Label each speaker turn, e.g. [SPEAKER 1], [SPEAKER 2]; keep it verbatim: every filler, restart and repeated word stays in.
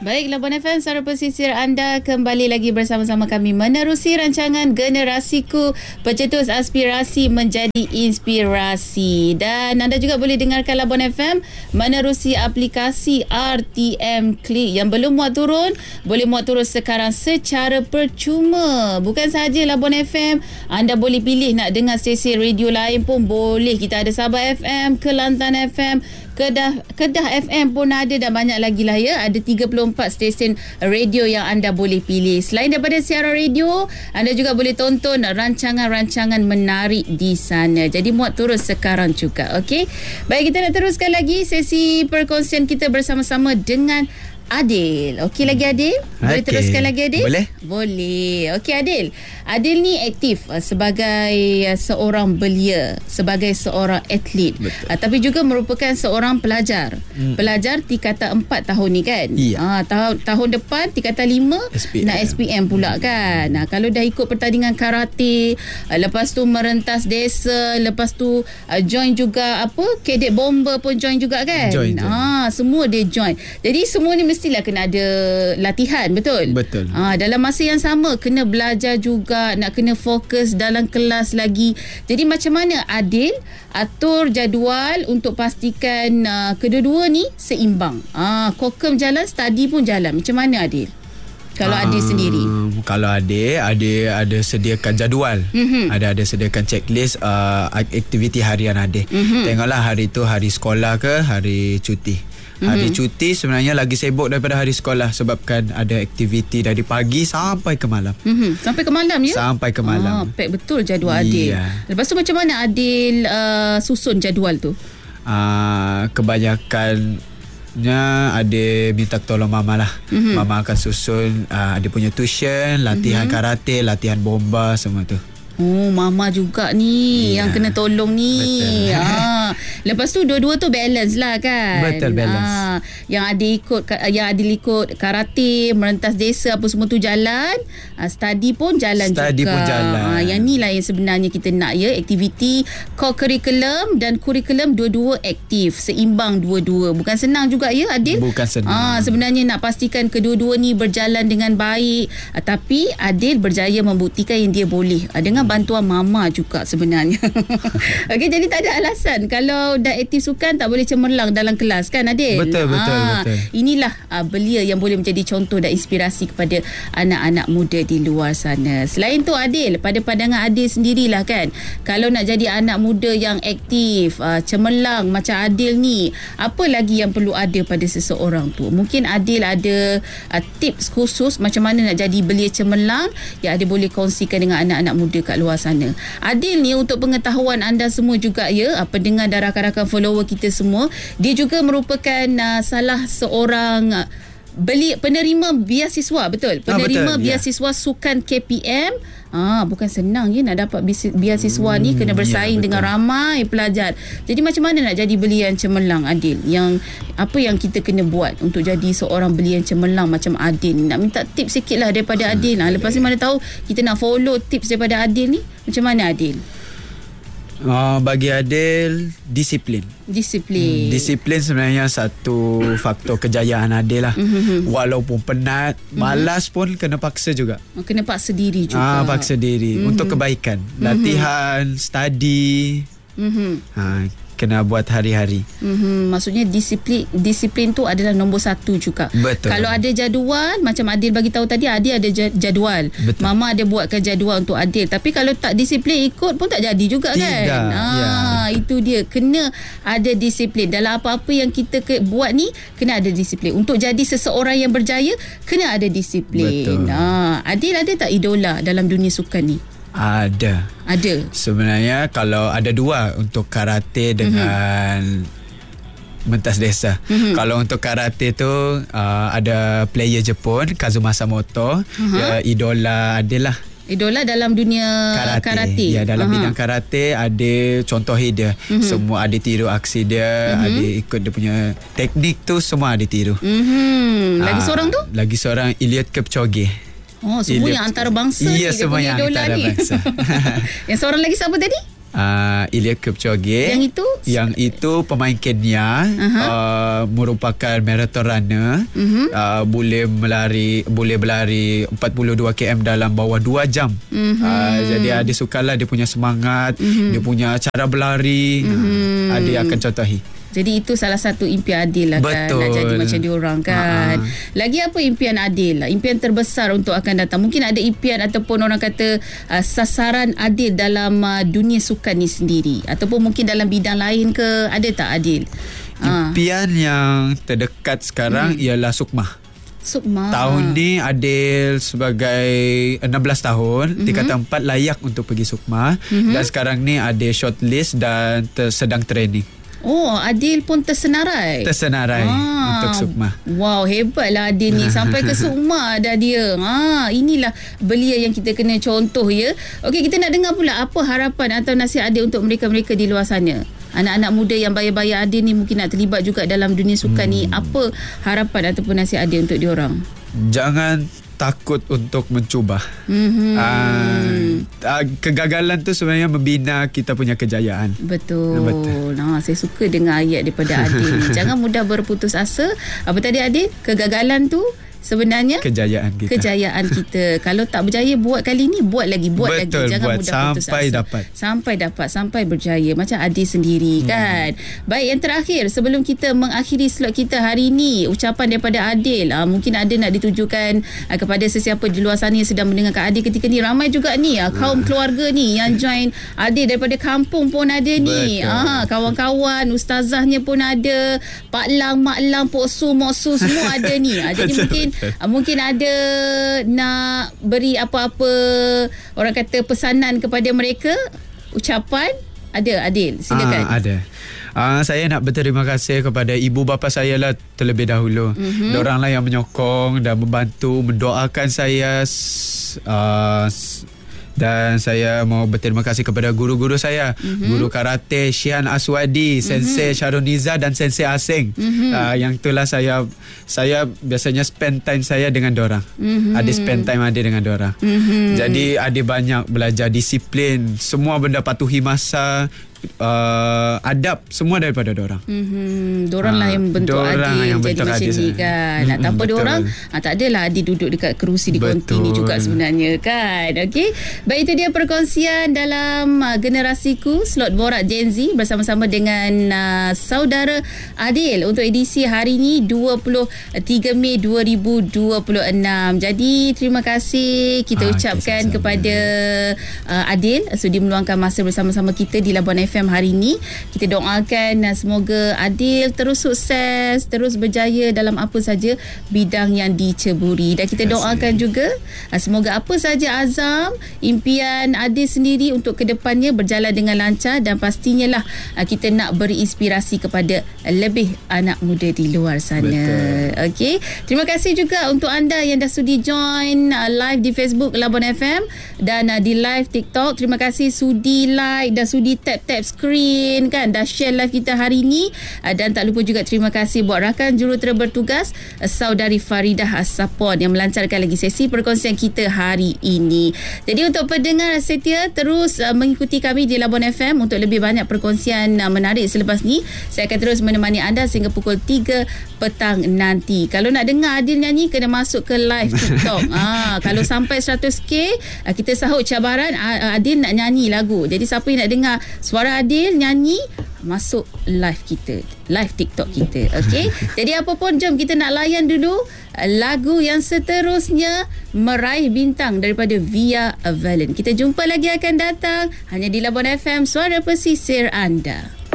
[SPEAKER 1] Baiklah, Bon F M, Suara Pesisir anda kembali lagi bersama-sama kami menerusi rancangan Generasiku, pencetus aspirasi menjadi inspirasi. Dan anda juga boleh dengarkan Bon F M menerusi aplikasi R T M Click. Yang belum muat turun, boleh muat turun sekarang secara percuma. Bukan sahaja Bon F M, anda boleh pilih nak dengar stesen radio lain pun boleh. Kita ada Sabah F M, Kelantan F M, Kedah Kedah F M pun ada, dan banyak lagi lah ya. Ada tiga puluh empat stesen radio yang anda boleh pilih. Selain daripada siaran radio, anda juga boleh tonton rancangan-rancangan menarik di sana. Jadi muat turun sekarang juga. Okey. Baik, kita nak teruskan lagi sesi perkongsian kita bersama-sama dengan Adil. Okey lagi Adil? Boleh okay. teruskan lagi Adil?
[SPEAKER 2] Boleh.
[SPEAKER 1] Boleh. Okey Adil. Adil ni aktif uh, sebagai uh, seorang belia, sebagai seorang atlet. Uh, tapi juga merupakan seorang pelajar. Hmm. Pelajar tingkatan empat tahun ni kan?
[SPEAKER 2] Iya.
[SPEAKER 1] Uh, tahun, tahun depan tingkatan lima
[SPEAKER 2] S P M.
[SPEAKER 1] nak S P M pula kan? Uh, kalau dah ikut pertandingan karate, uh, lepas tu merentas desa, lepas tu uh, join juga apa? Cadet bomber pun join juga kan?
[SPEAKER 2] Join. join.
[SPEAKER 1] Ah, semua dia join. Jadi semua ni mestilah kena ada latihan, betul?
[SPEAKER 2] Betul.
[SPEAKER 1] Ah, dalam masa yang sama kena belajar juga, nak kena fokus dalam kelas lagi. Jadi macam mana Adil atur jadual untuk pastikan uh, kedua-dua ni seimbang? Ah, kokem jalan, study pun jalan. Macam mana Adil? Kalau um, Adil sendiri.
[SPEAKER 2] Kalau Adil, Adil ada sediakan jadual. Mm-hmm. Ada ada sediakan checklist uh, aktiviti harian Adil. Mm-hmm. Tengoklah hari tu hari sekolah ke hari cuti. Hari mm-hmm. cuti sebenarnya lagi sibuk daripada hari sekolah, sebabkan ada aktiviti dari pagi sampai ke malam.
[SPEAKER 1] Mm-hmm. Sampai ke malam ya?
[SPEAKER 2] Sampai ke malam.
[SPEAKER 1] Ah, pack betul jadual Adil.
[SPEAKER 2] Yeah.
[SPEAKER 1] Lepas tu macam mana Adil uh, susun jadual tu?
[SPEAKER 2] Uh, kebanyakan ada minta tolong mama lah. Mm-hmm. Mama akan susun uh, dia punya tuition, latihan mm-hmm. karate, latihan bomba, semua tu.
[SPEAKER 1] Oh, mama juga ni yeah. yang kena tolong ni.
[SPEAKER 2] Betul.
[SPEAKER 1] Ha. Lepas tu dua-dua tu balance lah kan.
[SPEAKER 2] Betul, balance.
[SPEAKER 1] Ha. Yang ada ikut yang ada ikut karate, merentas desa apa semua tu jalan. Ha. Study pun jalan
[SPEAKER 2] Study
[SPEAKER 1] juga.
[SPEAKER 2] Study pun jalan.
[SPEAKER 1] Ha. Yang ni lah yang sebenarnya kita nak ya, aktiviti co-curriculum dan kurikulum dua-dua aktif, seimbang dua-dua. Bukan senang juga ya Adil.
[SPEAKER 2] Bukan senang.
[SPEAKER 1] Ha. Sebenarnya nak pastikan kedua-dua ni berjalan dengan baik. Ha. Tapi Adil berjaya membuktikan yang dia boleh. Ha. Dengan bantuan mama juga sebenarnya. Okey, jadi tak ada alasan kalau dah aktif sukan tak boleh cemerlang dalam kelas kan Adil?
[SPEAKER 2] Betul, betul,
[SPEAKER 1] ha,
[SPEAKER 2] betul.
[SPEAKER 1] Inilah uh, belia yang boleh menjadi contoh dan inspirasi kepada anak-anak muda di luar sana. Selain tu Adil, pada pandangan Adil sendirilah kan, kalau nak jadi anak muda yang aktif, uh, cemerlang macam Adil ni, apa lagi yang perlu ada pada seseorang tu? Mungkin Adil ada uh, tips khusus macam mana nak jadi belia cemerlang yang Adil boleh kongsikan dengan anak-anak muda kat luar sana. Adil ni untuk pengetahuan anda semua juga ya, pendengar dan rakan-rakan follower kita semua, dia juga merupakan uh, salah seorang uh, beli penerima biasiswa, betul? Penerima
[SPEAKER 2] ah, betul,
[SPEAKER 1] biasiswa ya. Sukan K P M. Ah, bukan senang ya nak dapat biasiswa hmm, ni, kena bersaing ya, dengan ramai pelajar. Jadi macam mana nak jadi belia yang cemerlang Adil? Yang apa yang kita kena buat untuk jadi seorang belia yang cemerlang macam Adil? Nak minta tips sikit lah daripada Adil. Nah, lepas ni mana tahu kita nak follow tips daripada Adil ni. Macam mana Adil?
[SPEAKER 2] Uh, bagi Adil, disiplin.
[SPEAKER 1] Disiplin.
[SPEAKER 2] Hmm, disiplin sebenarnya satu faktor kejayaan Adil lah. Mm-hmm. Walaupun penat, mm-hmm. malas pun kena paksa juga.
[SPEAKER 1] Kena paksa diri juga.
[SPEAKER 2] Ah, paksa diri mm-hmm. untuk kebaikan. Latihan, mm-hmm. study. Mm-hmm. Ah, kena buat hari-hari.
[SPEAKER 1] Mm-hmm. Maksudnya disiplin disiplin tu adalah nombor satu juga.
[SPEAKER 2] Betul.
[SPEAKER 1] Kalau ada jadual, macam Adil bagi tahu tadi, Adil ada jadual. Betul. Mama ada buatkan jadual untuk Adil. Tapi kalau tak disiplin ikut pun tak jadi juga. Tidak. Kan. Ah, ya. Itu dia. Kena ada disiplin. Dalam apa-apa yang kita ke, buat ni, kena ada disiplin. Untuk jadi seseorang yang berjaya, kena ada disiplin.
[SPEAKER 2] Betul.
[SPEAKER 1] Ah, Adil ada tak idola dalam dunia sukan ni?
[SPEAKER 2] Ada.
[SPEAKER 1] Ada.
[SPEAKER 2] Sebenarnya kalau ada dua untuk karate dengan mm-hmm. mentas desa. Mm-hmm. Kalau untuk karate tu uh, ada player Jepun, Kazuma Samoto, uh-huh. ya, idola adalah
[SPEAKER 1] idola dalam dunia karate. karate.
[SPEAKER 2] Ya, dalam uh-huh. bidang karate ada contoh dia. Mm-hmm. Semua ada tiru aksi dia, mm-hmm. ada ikut dia punya teknik tu, semua ada tiru.
[SPEAKER 1] Mm-hmm. Lagi uh, seorang tu?
[SPEAKER 2] Lagi seorang Eliud Kipchoge.
[SPEAKER 1] Oh, semua Eliud. Yang antarabangsa
[SPEAKER 2] ni. Ya,
[SPEAKER 1] dia
[SPEAKER 2] semua
[SPEAKER 1] punya
[SPEAKER 2] yang
[SPEAKER 1] idola
[SPEAKER 2] antarabangsa.
[SPEAKER 1] Yang seorang lagi siapa tadi?
[SPEAKER 2] uh, Ilya Kipchoge.
[SPEAKER 1] Yang itu?
[SPEAKER 2] Yang itu pemain Kenya, uh-huh. uh, merupakan marathon runner. Uh-huh. Uh, boleh melari, boleh berlari empat puluh dua kilometer dalam bawah dua jam. Uh-huh. Uh, jadi Adi sukalah dia punya semangat, uh-huh. dia punya cara berlari. Uh-huh. Uh, Adi akan contohi.
[SPEAKER 1] Jadi itu salah satu impian Adil lah.
[SPEAKER 2] Betul.
[SPEAKER 1] Kan, nak jadi macam diorang kan. Uh-huh. Lagi apa impian Adil lah, impian terbesar untuk akan datang? Mungkin ada impian ataupun orang kata uh, sasaran Adil dalam uh, dunia sukan ni sendiri, ataupun mungkin dalam bidang lain ke, ada tak Adil?
[SPEAKER 2] Impian uh. yang terdekat sekarang hmm. ialah Sukma.
[SPEAKER 1] Sukma.
[SPEAKER 2] Tahun ni Adil sebagai enam belas tahun, mm-hmm. tingkatan empat layak untuk pergi Sukma. Mm-hmm. Dan sekarang ni ada shortlist dan ter- sedang training.
[SPEAKER 1] Oh, Adil pun tersenarai.
[SPEAKER 2] Tersenarai ah, untuk Sukma.
[SPEAKER 1] Wow, hebatlah Adil ni. Sampai ke Sukma dah dia. Ha, inilah belia yang kita kena contoh ya. Okey, kita nak dengar pula apa harapan atau nasihat Adil untuk mereka-mereka di luar sana. Anak-anak muda yang bayar-bayar Adil ni mungkin nak terlibat juga dalam dunia sukan hmm. ni. Apa harapan ataupun nasihat Adil untuk diorang? Jangan
[SPEAKER 2] takut untuk mencuba.
[SPEAKER 1] Mm-hmm.
[SPEAKER 2] Uh, kegagalan tu sebenarnya membina kita punya kejayaan.
[SPEAKER 1] Betul. Betul. Nah, saya suka dengar ayat daripada Adil ni. Jangan mudah berputus asa. Apa tadi Adil? Kegagalan tu sebenarnya
[SPEAKER 2] kejayaan kita.
[SPEAKER 1] Kejayaan kita. Kalau tak berjaya buat kali ni, buat lagi, buat
[SPEAKER 2] Betul,
[SPEAKER 1] lagi. Jangan
[SPEAKER 2] buat
[SPEAKER 1] mudah putus asa.
[SPEAKER 2] Sampai dapat.
[SPEAKER 1] Sampai dapat, sampai berjaya. Macam Adil sendiri hmm. kan. Baik, yang terakhir sebelum kita mengakhiri slot kita hari ni, ucapan daripada Adil. Ah, mungkin ada nak ditujukan ah, kepada sesiapa di luar sana yang sedang mendengarkan Adil ketika ni. Ramai juga ni ah, kaum hmm. keluarga ni yang join Adil daripada kampung pun ada ni. Ah, kawan-kawan, ustazahnya pun ada. Pak Lang, Mak Lang, Pok Su, Mok Su, semua ada ni. Ah, jadi mungkin Uh, mungkin ada nak beri apa-apa orang kata pesanan kepada mereka, ucapan ada Adil, silakan.
[SPEAKER 2] Ah, ada. Uh, saya nak berterima kasih kepada ibu bapa saya lah terlebih dahulu. Mm-hmm. Diorang lah yang menyokong dan membantu, mendoakan saya. Uh, Dan saya mau berterima kasih kepada guru-guru saya. Mm-hmm. Guru karate Syihan Aswadi, mm-hmm. Sensei Sharoniza dan Sensei Asing. Mm-hmm. Uh, yang itulah saya saya biasanya spend time saya dengan diorang. Mm-hmm. Ada spend time ada dengan diorang. Mm-hmm. Jadi ada banyak belajar disiplin, semua benda patuhi masa, uh, adab, semua daripada diorang.
[SPEAKER 1] Mm-hmm. Diorang ha, lah yang bentuk Adil yang jadi macam ni kan. Nak tanpa diorang, ha, tak adalah Adil duduk dekat kerusi di konti ni juga sebenarnya kan. Okey. Baik, itu dia perkongsian dalam uh, Generasiku, slot Borak Gen Z bersama-sama dengan uh, saudara Adil untuk edisi hari ini dua puluh tiga Mei dua ribu dua puluh enam. Jadi terima kasih kita ah, ucapkan kepada uh, Adil sudi meluangkan masa bersama-sama kita di Labuan F M hari ini. Kita doakan uh, semoga Adil terus sukses, terus berjaya dalam apa saja bidang yang diceburi, dan kita doakan juga uh, semoga apa saja azam, impian Adil sendiri untuk kedepannya berjalan dengan lancar, dan pastinya lah uh, kita nak beri inspirasi kepada lebih anak muda di luar sana. Okey, terima kasih juga untuk anda yang dah sudi join uh, live di Facebook Labuan F M dan uh, di live TikTok. Terima kasih sudi like dan sudi tap-tap screen kan, dah share live kita hari ini. Uh, dan tak lupa juga terima kasih buat rakan jurutera bertugas uh, saudari Faridah As-Sapon yang melancarkan lagi sesi perkongsian kita hari ini. Jadi untuk pendengar setia, terus uh, mengikuti kami di Labuan F M untuk lebih banyak perkongsian uh, menarik selepas ni. Saya akan terus menemani anda sehingga pukul tiga petang nanti. Kalau nak dengar Adil nyanyi, kena masuk ke live TikTok. Ah, kalau sampai seratus K, uh, kita sahut cabaran uh, Adil nak nyanyi lagu. Jadi siapa yang nak dengar suara Adil nyanyi, masuk live kita, live TikTok kita. Okey. Jadi apa pun, jom kita nak layan dulu lagu yang seterusnya, Meraih Bintang daripada Via Valen. Kita jumpa lagi akan datang hanya di Labuan F M, suara pesisir anda.